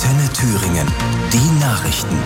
Antenne Thüringen. Die Nachrichten.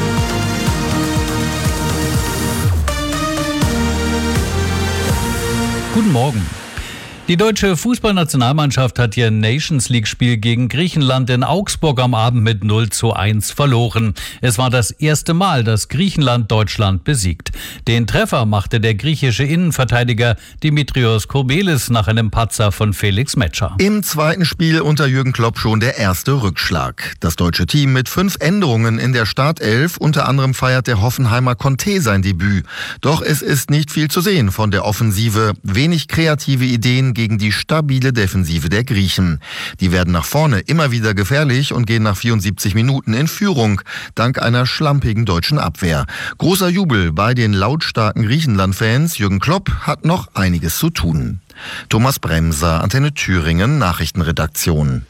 Guten Morgen. Die deutsche Fußballnationalmannschaft hat ihr Nations-League-Spiel gegen Griechenland in Augsburg am Abend mit 0:1 verloren. Es war das erste Mal, dass Griechenland Deutschland besiegt. Den Treffer machte der griechische Innenverteidiger Dimitrios Kourbelis nach einem Patzer von Felix Metscher. Im zweiten Spiel unter Jürgen Klopp schon der erste Rückschlag. Das deutsche Team mit 5 Änderungen in der Startelf. Unter anderem feiert der Hoffenheimer Conte sein Debüt. Doch es ist nicht viel zu sehen von der Offensive. Wenig kreative Ideen gegen die stabile Defensive der Griechen. Die werden nach vorne immer wieder gefährlich und gehen nach 74 Minuten in Führung, dank einer schlampigen deutschen Abwehr. Großer Jubel bei den lautstarken Griechenland-Fans. Jürgen Klopp hat noch einiges zu tun. Thomas Bremser, Antenne Thüringen, Nachrichtenredaktion.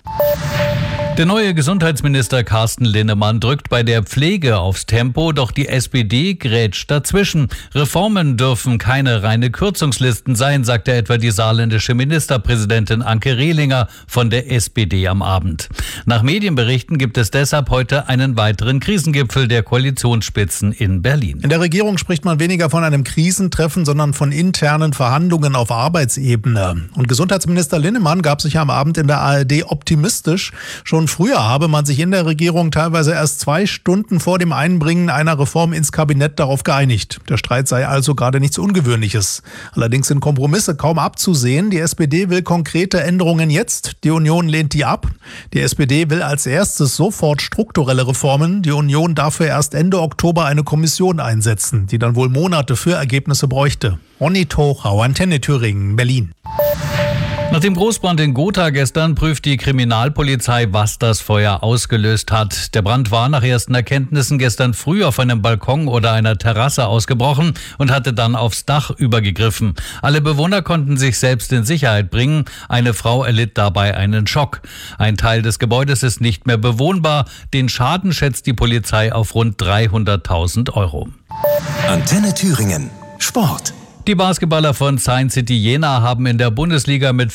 Der neue Gesundheitsminister Carsten Linnemann drückt bei der Pflege aufs Tempo, doch die SPD grätscht dazwischen. Reformen dürfen keine reine Kürzungslisten sein, sagte etwa die saarländische Ministerpräsidentin Anke Rehlinger von der SPD am Abend. Nach Medienberichten gibt es deshalb heute einen weiteren Krisengipfel der Koalitionsspitzen in Berlin. In der Regierung spricht man weniger von einem Krisentreffen, sondern von internen Verhandlungen auf Arbeitsebene. Und Gesundheitsminister Linnemann gab sich am Abend in der ARD optimistisch. Schon früher habe man sich in der Regierung teilweise erst 2 Stunden vor dem Einbringen einer Reform ins Kabinett darauf geeinigt. Der Streit sei also gerade nichts Ungewöhnliches. Allerdings sind Kompromisse kaum abzusehen. Die SPD will konkrete Änderungen jetzt. Die Union lehnt die ab. Die SPD will als erstes sofort strukturelle Reformen. Die Union dafür erst Ende Oktober eine Kommission einsetzen, die dann wohl Monate für Ergebnisse bräuchte. Ronny Tochau, Antenne Thüringen, Berlin. Nach dem Großbrand in Gotha gestern prüft die Kriminalpolizei, was das Feuer ausgelöst hat. Der Brand war nach ersten Erkenntnissen gestern früh auf einem Balkon oder einer Terrasse ausgebrochen und hatte dann aufs Dach übergegriffen. Alle Bewohner konnten sich selbst in Sicherheit bringen. Eine Frau erlitt dabei einen Schock. Ein Teil des Gebäudes ist nicht mehr bewohnbar. Den Schaden schätzt die Polizei auf rund 300.000 Euro. Antenne Thüringen. Sport. Die Basketballer von Science City Jena haben in der Bundesliga mit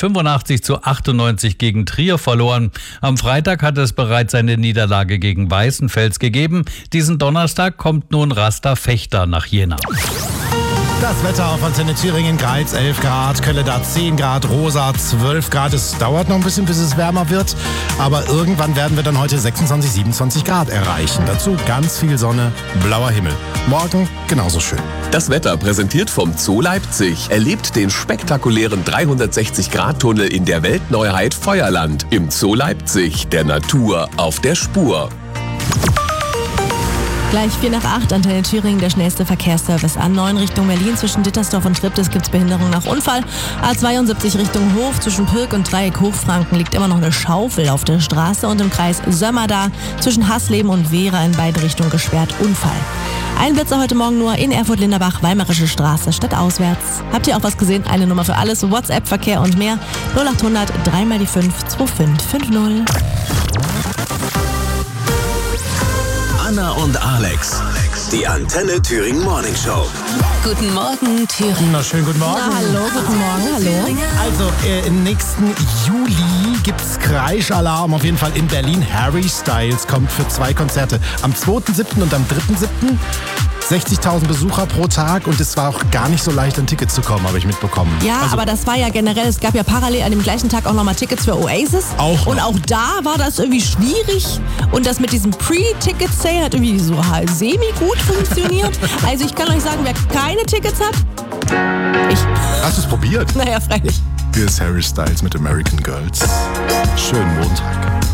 85:98 gegen Trier verloren. Am Freitag hat es bereits eine Niederlage gegen Weißenfels gegeben. Diesen Donnerstag kommt nun Rasta Fechter nach Jena. Das Wetter auf Antenne Thüringen: Greiz 11 Grad, Kölleda 10 Grad, Rosa 12 Grad. Es dauert noch ein bisschen, bis es wärmer wird, aber irgendwann werden wir dann heute 26, 27 Grad erreichen. Dazu ganz viel Sonne, blauer Himmel. Morgen genauso schön. Das Wetter präsentiert vom Zoo Leipzig. Erlebt den spektakulären 360-Grad-Tunnel in der Weltneuheit Feuerland. Im Zoo Leipzig, der Natur auf der Spur. Gleich 7:45, Antenne Thüringen, der schnellste Verkehrsservice. A9 Richtung Berlin zwischen Dittersdorf und Triptis gibt es Behinderung nach Unfall. A72 Richtung Hof zwischen Pirk und Dreieck Hochfranken liegt immer noch eine Schaufel auf der Straße und im Kreis Sömmerda zwischen Hassleben und Wehra in beide Richtungen gesperrt, Unfall. Ein Blitzer heute Morgen nur in Erfurt-Linderbach, Weimarische Straße, stadtauswärts. Habt ihr auch was gesehen? Eine Nummer für alles, WhatsApp, Verkehr und mehr. 0800 3x5 2550. Anna und Alex. Die Antenne Thüringen Morning Show. Guten Morgen, Thüringen. Na, schönen guten Morgen. Na, hallo, guten Morgen, hallo. Also, im nächsten Juli gibt's Kreischalarm auf jeden Fall in Berlin. Harry Styles kommt für 2 Konzerte. Am 2.7. und am 3.7. 60.000 Besucher pro Tag und es war auch gar nicht so leicht, an Tickets zu kommen, habe ich mitbekommen. Ja, also, aber das war ja generell, es gab ja parallel an dem gleichen Tag auch nochmal Tickets für Oasis. Auch noch. Und auch da war das irgendwie schwierig und das mit diesem Pre-Ticket-Sale hat irgendwie so semi-gut funktioniert. Also ich kann euch sagen, wer keine Tickets hat, ich. Hast du es probiert? Naja, freilich. Hier ist Harry Styles mit American Girls. Schönen Montag.